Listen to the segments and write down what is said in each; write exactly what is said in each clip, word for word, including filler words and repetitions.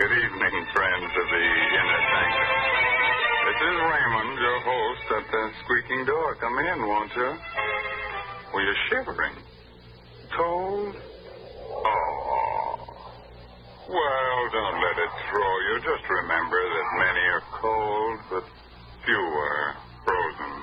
Good evening, friends of the Inner Sanctum. This is Raymond, your host at the squeaking door. Come in, won't you? Well, you're shivering. Cold? Oh. Well, don't let it throw you. Just remember that many are cold, but few are frozen.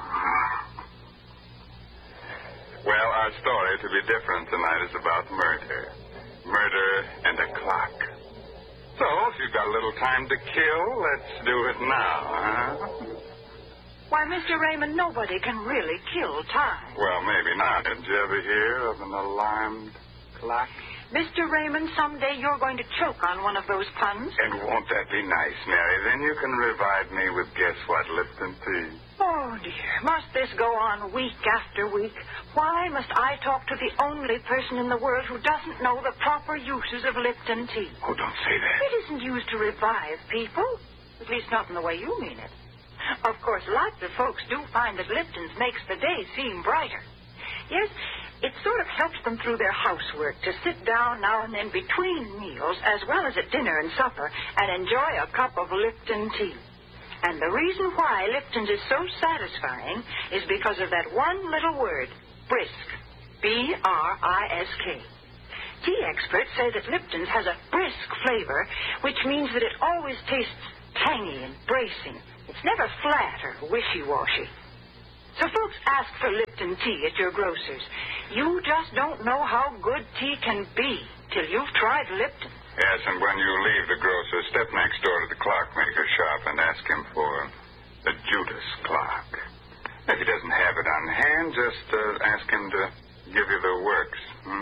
Well, our story, to be different tonight, is about murder. Murder and a clock. So, if you've got a little time to kill, let's do it now, huh? Why, Mister Raymond, nobody can really kill time. Well, maybe not. Did you ever hear of an alarmed clock? Mister Raymond, someday you're going to choke on one of those puns. And won't that be nice, Mary? Then you can revive me with guess what, Lipton tea. Oh, dear. Must this go on week after week? Why must I talk to the only person in the world who doesn't know the proper uses of Lipton tea? Oh, don't say that. It isn't used to revive people. At least not in the way you mean it. Of course, lots of folks do find that Lipton's makes the day seem brighter. Yes, it sort of helps them through their housework to sit down now and then between meals, as well as at dinner and supper, and enjoy a cup of Lipton tea. And the reason why Lipton's is so satisfying is because of that one little word, brisk. B R I S K. Tea experts say that Lipton's has a brisk flavor, which means that it always tastes tangy and bracing. It's never flat or wishy-washy. So folks ask for Lipton tea at your grocer's. You just don't know how good tea can be till you've tried Lipton. Yes, and when you leave the grocer, step next door to the clockmaker shop and ask him for the Judas clock. If he doesn't have it on hand, just uh, ask him to give you the works. Hmm?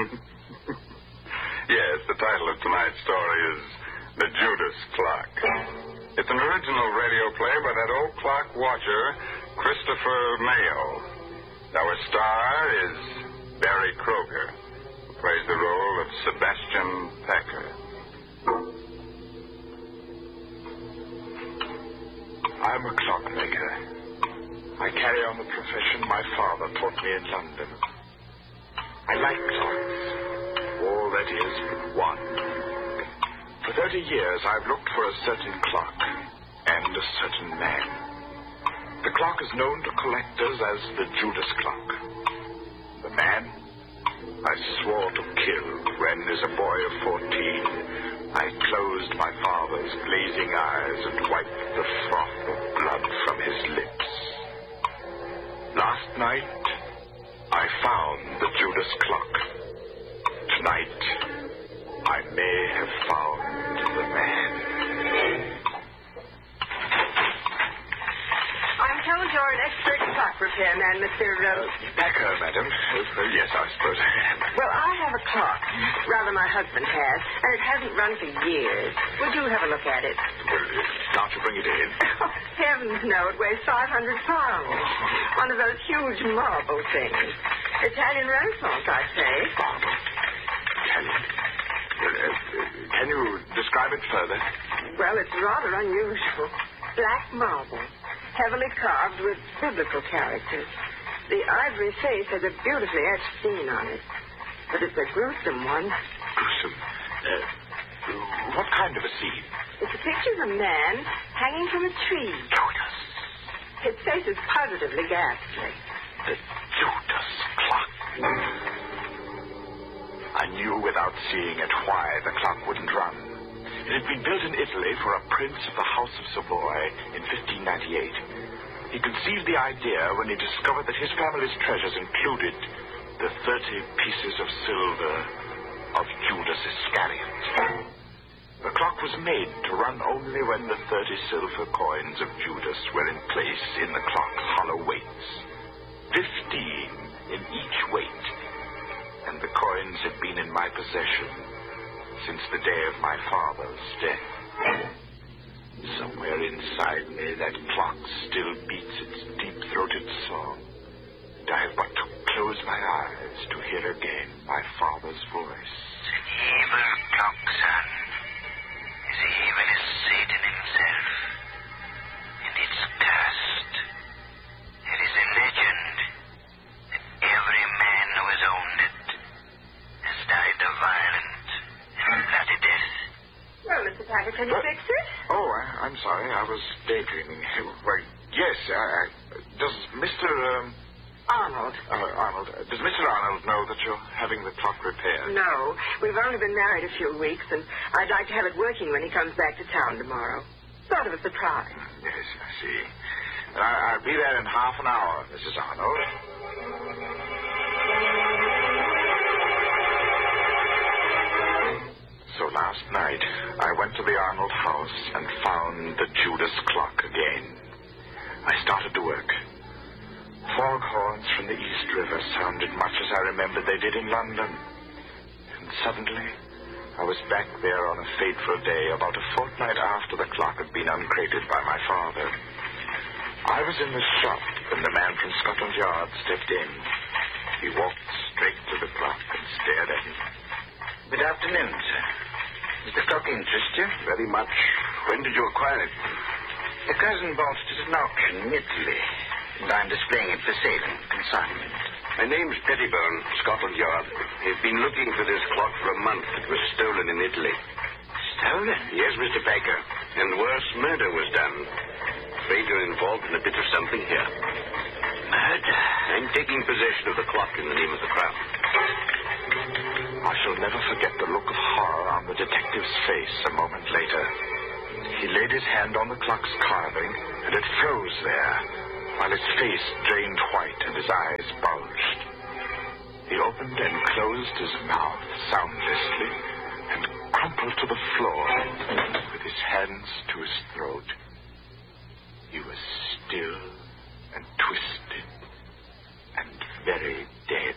Yes, the title of tonight's story is The Judas Clock. It's an original radio play by that old clock watcher, Christopher Mayo. Our star is Barry Kroger, who plays the role of Sebastian Packer. I'm a clockmaker. I carry on the profession my father taught me in London. I like clocks. All that is but one. For thirty years, I've looked for a certain clock and a certain man. The clock is known to collectors as the Judas clock. The man I swore to kill when, as a boy of fourteen, I closed my father's glazing eyes and wiped the froth of blood from his lips. Last night, I found the Judas clock. Tonight, I may have found the man. I'm told you're an expert clock repairman, Mister Rose. Packer, madam. Uh, yes, I suppose I am. Well, I have a clock. Rather, my husband has, and it hasn't run for years. Would you have a look at it? Well, can't you bring it in? Oh, heavens, no. It weighs five hundred pounds. One of those huge marble things. Italian Renaissance, I say. Marble? Italian? Well, uh, can you describe it further? Well, it's rather unusual. Black marble, heavily carved with biblical characters. The ivory face has a beautifully etched scene on it. But it's a gruesome one. Gruesome? Uh, what kind of a scene? It's a picture of a man hanging from a tree. Judas. His face is positively ghastly. The Judas clock. I knew without seeing it why the clock wouldn't run. It had been built in Italy for a prince of the House of Savoy in fifteen ninety-eight. He conceived the idea when he discovered that his family's treasures included the thirty pieces of silver of Judas Iscariot. The clock was made to run only when the thirty silver coins of Judas were in place in the clock's hollow weights. Fifteen in each weight. And the coins had been in my possession since the day of my father's death. Somewhere inside me, that clock still beats its deep-throated song. And I have but to close my eyes to hear again my father's voice. It's an evil clock, son. As evil as Satan himself. And it's cursed. There is a legend that every man who has owned it has died a violent and bloody death. Well, matter? Can you What? fix it? Oh, I, I'm sorry. I was daydreaming. Why, yes. Uh, does Mister Um, Arnold. uh, Arnold, uh, does Mister Arnold know that you're having the clock repaired? No. We've only been married a few weeks, and I'd like to have it working when he comes back to town tomorrow. Sort of a surprise. Yes, I see. And I, I'll be there in half an hour, Missus Arnold. So last night, I went to the Arnold house and found the Judas clock again. I started to work. Foghorns from the East River sounded much as I remembered they did in London. And suddenly, I was back there on a fateful day about a fortnight after the clock had been uncrated by my father. I was in the shop when the man from Scotland Yard stepped in. He walked straight to the clock and stared at it. Good afternoon, sir. Does the clock interest you? Very much. When did you acquire it? A cousin bought it at an auction in Italy, and I'm displaying it for sale and consignment. My name's Pettibone, Scotland Yard. They've been looking for this clock for a month. It was stolen in Italy. Stolen? Yes, Mister Baker. And worse, murder was done. Afraid you're involved in a bit of something here. Murder? I'm taking possession of the clock in the name of the Crown. I shall never forget the look of horror on the detective's face a moment later. He laid his hand on the clock's carving, and it froze there, while his face drained white and his eyes bulged. He opened and closed his mouth soundlessly and crumpled to the floor with his hands to his throat. He was still and twisted and very dead.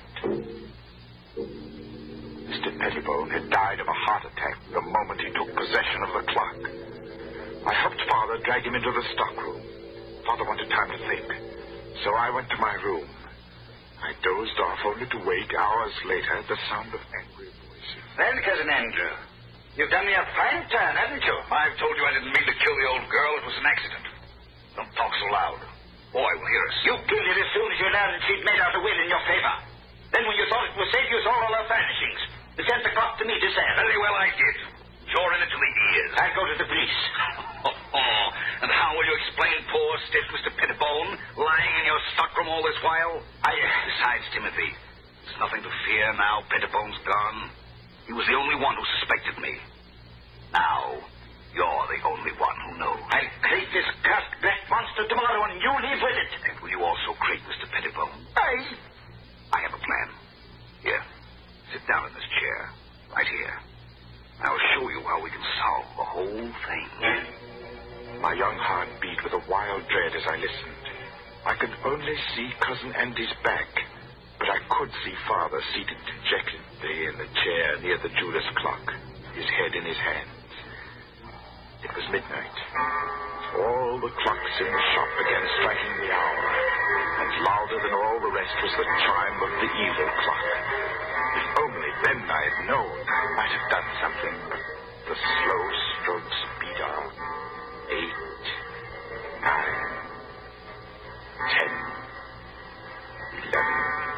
Mister Pettibone had died of a heart attack the moment he took possession of the clock. I helped Father drag him into the stockroom. Father wanted time to think, so I went to my room. I dozed off only to wake hours later at the sound of angry voices. Well, Cousin Andrew, you've done me a fine turn, haven't you? I've told you I didn't mean to kill the old girl. It was an accident. Don't talk so loud. Boy will hear us. You killed her as soon as you learned that she'd made out a will in your favor. Then when you thought it was safe, you sold all her furnishings. You sent the clock to me to sell. Very well, I did. You're in it to the ears. I'll go to the police. Oh, and how will you explain poor stiff Mister Pettibone lying in your stockroom all this while? I, besides, Timothy, there's nothing to fear now. Pettibone's gone. He was the only one who suspected me. Now, you're the only one who knows. I'll crate this cursed black monster tomorrow, and you leave with it. And will you also crate Mister Pettibone? I... I have a plan. Here, sit down in this chair, right here. I'll show you how we can solve the whole thing. My young heart beat with a wild dread as I listened. I could only see Cousin Andy's back, but I could see Father seated dejectedly in the chair near the Judas clock, his head in his hands. It was midnight. All the clocks in the shop began striking the hour, and louder than all the rest was the chime of the evil clock. If only then I'd known, I might have done something. The slow strokes beat on. Eight, nine, ten, eleven,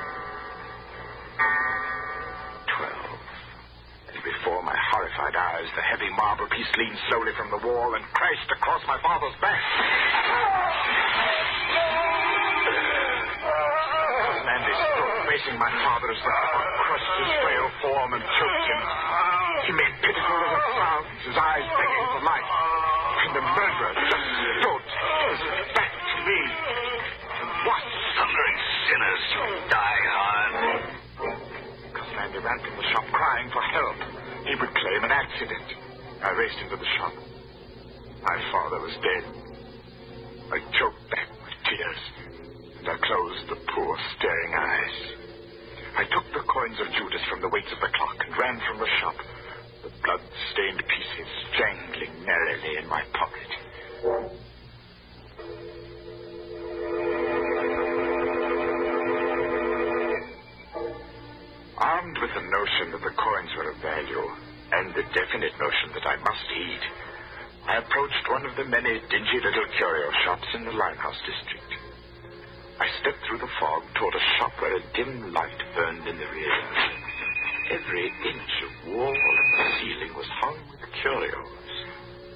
twelve. And before my horrified eyes, the heavy marble piece leaned slowly from the wall and crashed across my father's back. Cousin Andy stood facing my father as the clock crushed his frail form and choked him. He made pitiful little sounds, his eyes begging for life. And the murderer just stood, his back to me. And watched. Thundering sinners, you die hard. Cousin Andy ran from the shop crying for help. He would claim an accident. I raced into the shop. My father was dead. I choked back my tears, and I closed the poor, staring eyes. I took the coins of Judas from the weights of the clock and ran from the shop, the blood-stained pieces jangling merrily in my pocket. Armed with the notion that the coins were of value, and the definite notion that I must heed, I approached one of the many dingy little curio shops in the Limehouse district. I stepped through the fog toward a shop where a dim light burned in the rear. Every inch of wall and ceiling was hung with curios.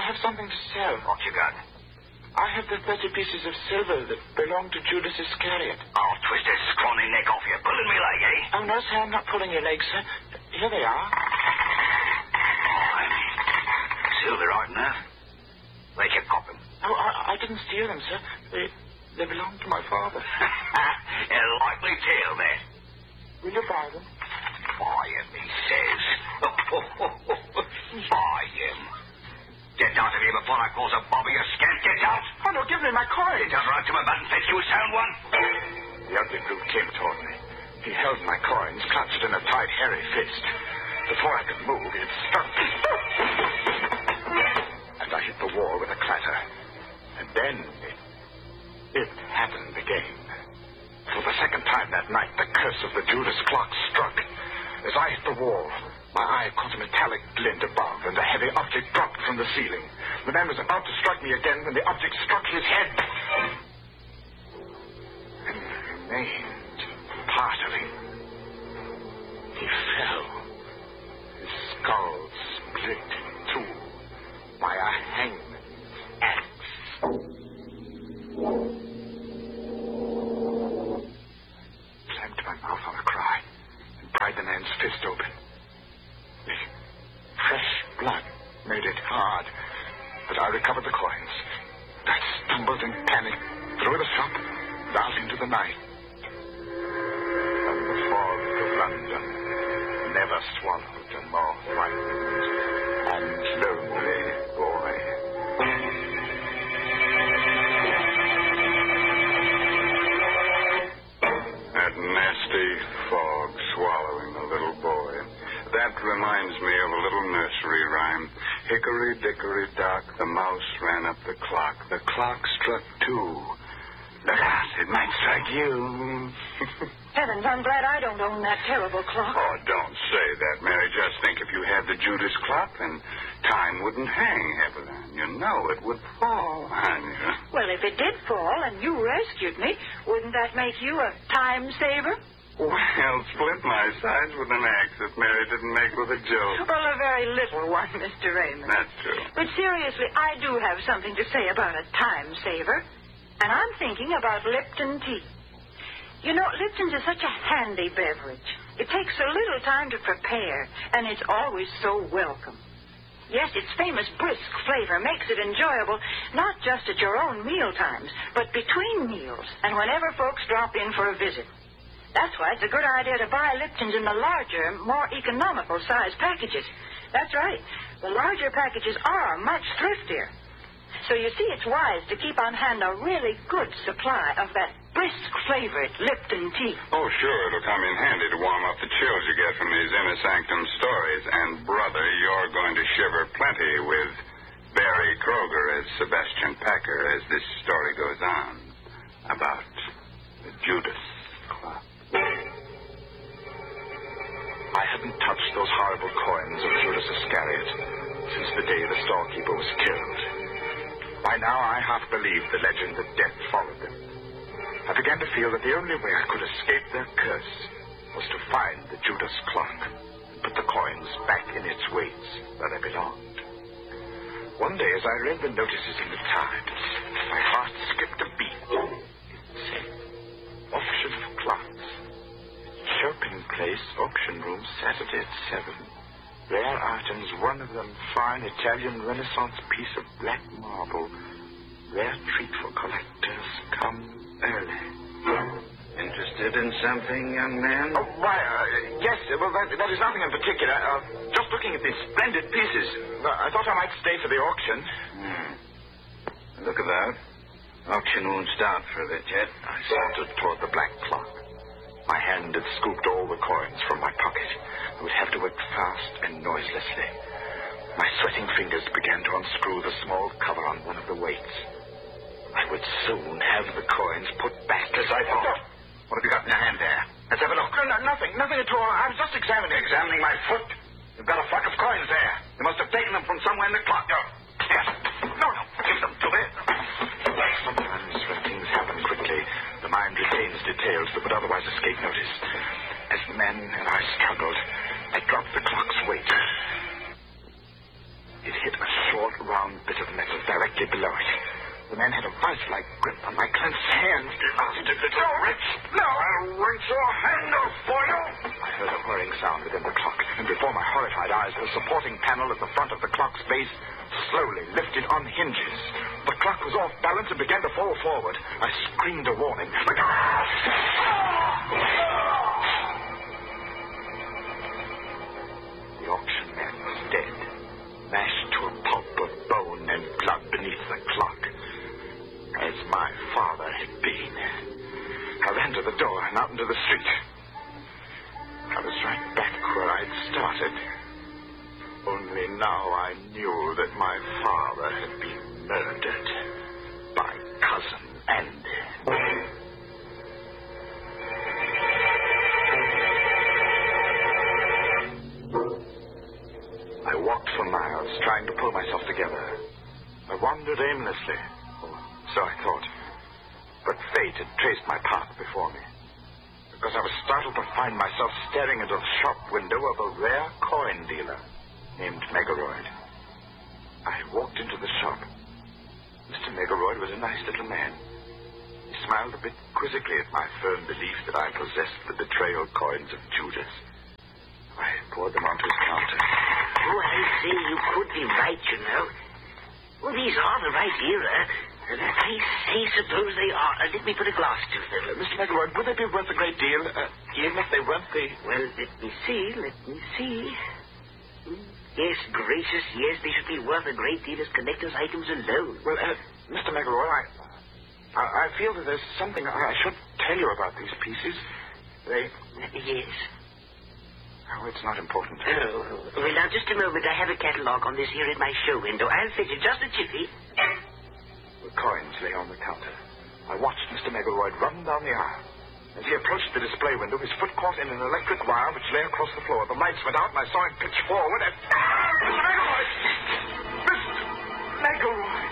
have something to sell. What you got? I have the thirty pieces of silver that belong to Judas Iscariot. I'll twist this scrawny neck off you. Pulling me leg, eh? Oh, no, sir, I'm not pulling your legs, sir. Here they are. Fine. Silver right enough. Where'd you cop them? Oh, I, I didn't steal them, sir. They, they belong to my father. A likely tale, that. Will you buy them? Buy him, he says. Buy him. Get out of here before I cause a bobby, you scamp. Get out. Oh, no, give me my coin. Get out right to my button, fetch you a sound one. The ugly brute came toward me. He held my coins, clutched in a tight, hairy fist. Before I could move, it struck me. And I hit the wall with a clatter. And then it, it happened again. For the second time that night, the curse of the Judas clock struck. As I hit the wall, my eye caught a metallic glint above, and a heavy object dropped from the ceiling. The man was about to strike me again when the object struck his head. And remained part of him. He fell. His skull split in two by a hangman's axe. Clamped my mouth on a cry and pried the man's fist open. The fresh blood made it hard, but I recovered the coins. I stumbled in panic through the shop and out into the night. And the fog of London never swallowed a more frightened and lonely boy. That nasty fog swallowing the little boy. That reminds me of a little nursery rhyme. Hickory dickory dock, the mouse ran up the clock. The clock struck two. Look out, it might strike you. Heavens, I'm glad I don't own that terrible clock. Oh, don't say that, Mary. Just think if you had the Judas clock, then time wouldn't hang heavily on you. No, it would fall on you. Well, if it did fall and you rescued me, wouldn't that make you a time saver? Well, split my sides with an axe if Mary didn't make with a joke. Well, a very little one, Mister Raymond. That's true. But seriously, I do have something to say about a time saver. And I'm thinking about Lipton tea. You know, Lipton's is such a handy beverage. It takes so little time to prepare, and it's always so welcome. Yes, its famous brisk flavor makes it enjoyable, not just at your own meal times, but between meals and whenever folks drop in for a visit. That's why it's a good idea to buy Lipton's in the larger, more economical size packages. That's right. The larger packages are much thriftier. So you see, it's wise to keep on hand a really good supply of that brisk-flavored Lipton tea. Oh, sure, it'll come in handy to warm up the chills you get from these inner sanctum stories. And, brother, you're going to shiver plenty with Barry Kroger as Sebastian Packer as this story goes on about the Judas clock. I hadn't touched those horrible coins of Judas Iscariot since the day the storekeeper was killed. By now, I half believed the legend that death followed them. I began to feel that the only way I could escape their curse was to find the Judas clock and put the coins back in its weights where they belonged. One day, as I read the notices in the Times, my heart skipped a beat. It said, auction of clocks. Shopping place, auction room, Saturday at seven. Rare items, one of them fine Italian Renaissance piece of black marble. Rare treat for collectors. Come early. Interested in something, young man? Oh, why, uh, yes, well, that, that is nothing in particular. Uh, just looking at these splendid pieces. Uh, I thought I might stay for the auction. Hmm. Look about. Auction won't start for a bit yet. I sauntered toward the black clock. My hand had scooped all the coins from my pocket. I would have to work fast and noiselessly. My sweating fingers began to unscrew the small cover on one of the weights. I would soon have the coins put back as I thought. What have you got in your hand there? Let's have a look. No, no, nothing. Nothing at all. I was just examining. Examining my foot? You've got a flock of coins there. You must have taken them from somewhere in the clock. Oh, yes. No, no. Give them to me. Sometimes when things happen quickly, the mind retains details that would otherwise escape notice. As the men and I struggled, I dropped the clock's weight. It hit a short round bit of metal directly below it. The man had a vice-like grip on my clenched hand. Bastard little wretch! No, I'll wrench your hand off for you! I heard a whirring sound within the clock, and before my horrified eyes, the supporting panel at the front of the clock's base slowly lifted on hinges. The clock was off balance and began to fall forward. I screamed a warning. Look out! The auction man was dead, mashed to a pulp of bone and blood beneath the clock, as my father had been. I ran to the door and out into the street. I was right back where I'd started. Only now I knew that my father had been murdered by Cousin Andy. I walked for miles, trying to pull myself together. I wandered aimlessly, or so I thought. But fate had traced my path before me, because I was startled to find myself staring into the shop window of a rare coin dealer named Megaroyd. I walked into the shop. Mister Megaroyd was a nice little man. He smiled a bit quizzically at my firm belief that I possessed the betrayal coins of Judas. I poured them onto his counter. Oh, I say, you could be right, you know. Well, these are the right era. I say, suppose they are. Uh, let me put a glass to them. Uh, Mister Megaroyd, would they be worth a great deal, uh, even if they weren't the... Well, let me see, let me see. Yes, gracious, yes, they should be worth a great deal as collector's items alone. Well, uh, Mister Megaroyd, I, I, I feel that there's something I should tell you about these pieces. They... Yes. Oh, it's not important. Oh, well, now, just a moment. I have a catalogue on this here in my show window. I'll fetch it just a jiffy. The coins lay on the counter. I watched Mister Megaroyd run down the aisle. As he approached the display window, his foot caught in an electric wire which lay across the floor. The lights went out, and I saw him pitch forward and... Mister Megaroyd! Mister Megaroyd!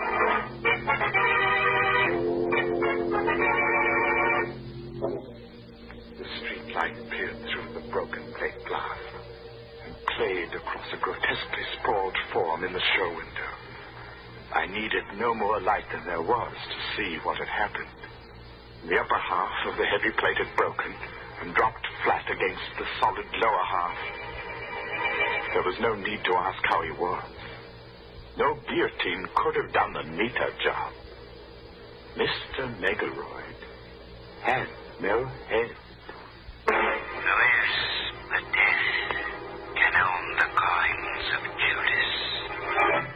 The street light peered through the broken plate glass and played across a grotesquely sprawled form in the show window. I needed no more light than there was to see what had happened. The upper half of the heavy plate had broken and dropped flat against the solid lower half. There was no need to ask how he was. No guillotine could have done a neater job. Mister Megaroyd had no head. Louis, the death can own the coins of Judas.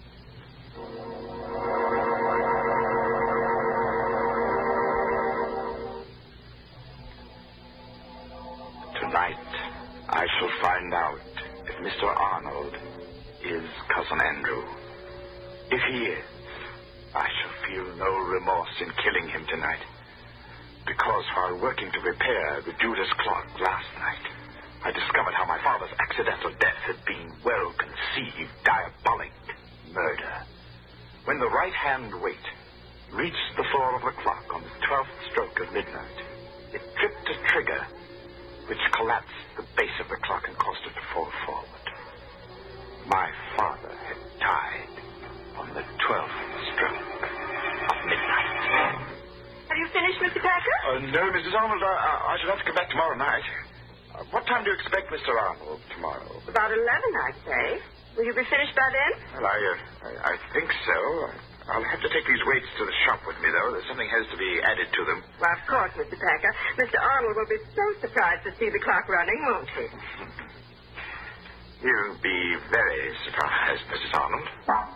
Tonight, I shall find out if Mister Arnold is Cousin Andrew. If he is, I shall feel no remorse in killing him tonight. Because while working to repair the Judas clock last night, I discovered how my father's accidental death had been well-conceived, diabolic murder. When the right-hand weight reached the floor of the clock on the twelfth stroke of midnight, it tripped a trigger which collapsed the base of the clock and caused it to fall forward. My father had died on the twelfth stroke of midnight. Have you finished, Mister Packer? Uh, no, Missus Arnold, I, I shall have to come back tomorrow night. Uh, what time do you expect Mister Arnold tomorrow? About eleven, I'd say. Will you be finished by then? Well, I, uh, I, I think so. I'll have to take these weights to the shop with me, though. There's something has to be added to them. Well, of course, Mister Packer. Mister Arnold will be so surprised to see the clock running, won't he? You'll be very surprised, Missus Arnold.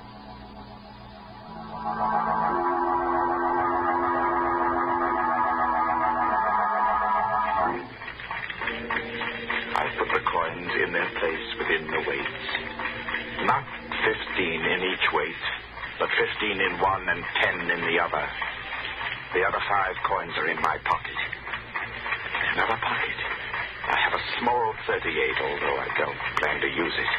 I put the coins in their place within the weights. Not fifteen in each weight, but fifteen in one and ten in the other. The other five coins are in my pocket. Another pocket. I have a small thirty-eight, although I don't plan to use it.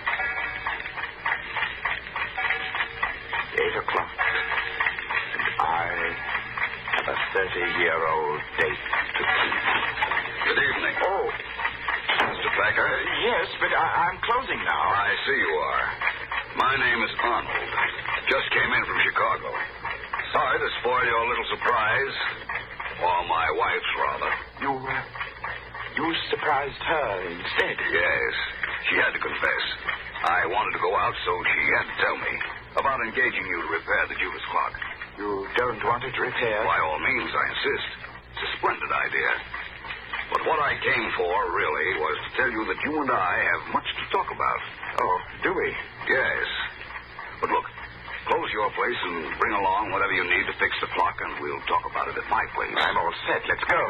Eight o'clock. And I have a thirty-year-old date to keep. Good evening. Oh, Mister Packer? uh, yes, but I- I'm closing now. I see you are. My name is Arnold. Just came in from Chicago. Sorry to spoil your little surprise. Or my wife's, rather. You, uh, you surprised her instead? Yes. She had to confess. I wanted to go out, so she had to tell me about engaging you to repair the Judas clock. You don't want it repaired? By all means, I insist. It's a splendid idea. But what I came for, really, was to tell you that you and I have much to talk about. Oh, do we? Yes. But look, close your place and bring along whatever you need to fix the clock, and we'll talk about it at my place. I'm all set. Let's go.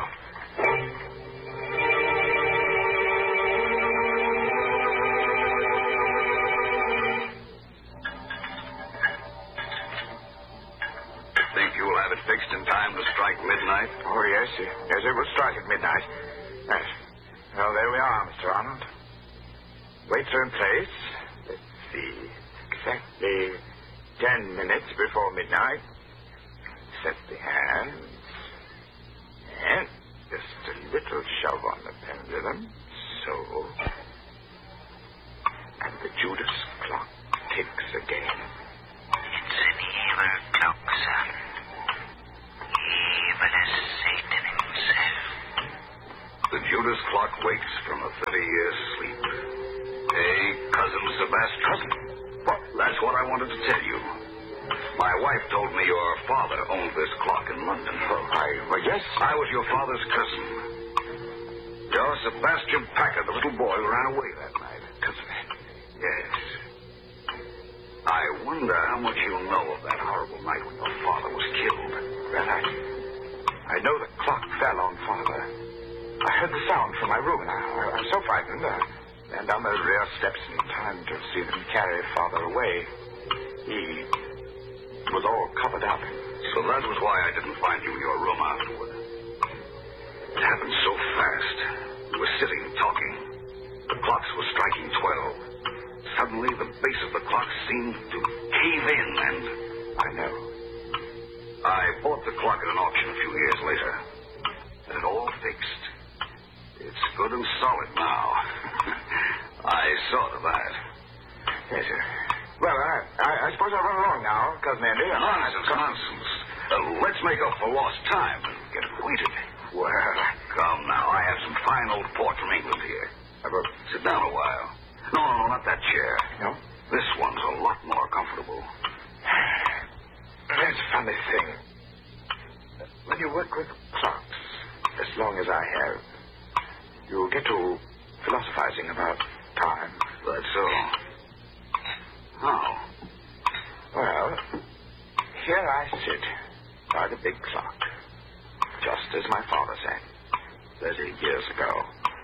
Think you'll have it fixed in time to strike midnight? Oh, yes. Yes, it will strike at midnight. Yes. Well, there we are, Mister Arnold. Weights are in place. Let's see. Exactly ten minutes before midnight. Set the hands. And just a little shove on the pendulum. So. And the Judas clock ticks again. It's an evil clock, son. Evil as Satan himself. The Judas clock wakes from a thirty-year sleep. Hey, Cousin Sebastian. Cousin? What? That's what I wanted to tell you. My wife told me your father owned this clock in London. Oh, I, well, yes. I was your father's cousin. You're Sebastian Packard, the little boy who ran away that night. Cousin. Yes. I wonder how much you know of that horrible night when your father was killed. Well, I, I know the clock fell on Father. I heard the sound from my room, and I, I, I'm so frightened. Uh, and down the rear steps in time to see them carry Father away. He was all covered up. So that was why I didn't find you in your room afterward. It happened so fast. We were sitting talking. The clocks were striking twelve. Suddenly, the base of the clock seemed to cave in, and I know. I bought the clock at an auction a few years later. And it all fixed. It's good and solid now. I saw to that. Yes, sir. Well, I, I, I suppose I'll run along now, Cousin Andy. Nonsense, nonsense. Uh, let's make up for lost time and get acquainted. Well, Come now, I have some fine old port from England here. about, Sit down a while. No, no, not that chair. no? This one's a lot more comfortable. That's a funny thing. When you work with clocks, as long as I have, you get to philosophizing about time. That's so. How? Well, here I sit by the big clock, just as my father sat thirty years ago.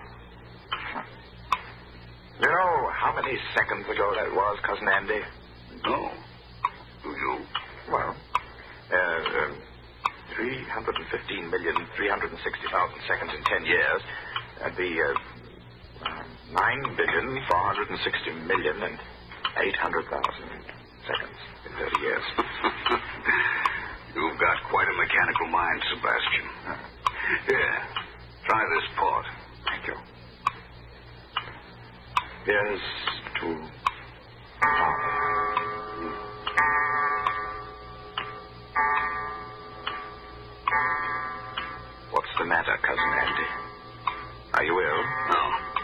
You know how many seconds ago that was, Cousin Andy? No. Do you? Well, uh, um, three hundred fifteen million, three hundred sixty thousand seconds in ten years. That'd be uh, uh, nine billion, four hundred sixty million, and eight hundred thousand seconds in thirty years. You've got quite a mechanical mind, Sebastian. Uh, Here, try this port. thank you. Here's to Father. What's the matter, Cousin Andy? Are you ill? No.